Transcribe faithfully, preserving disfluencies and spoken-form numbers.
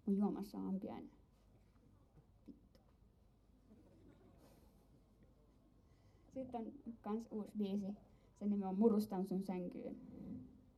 mun juomassa on ampiainen. Vittu. Sitten on kans uusi biisi. Sen nimi on Murustan sun sänkyyn.